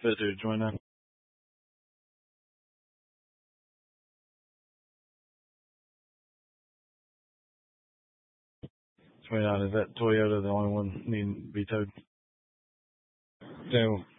Better to join in. 29, is that Toyota the only one needing to be towed? So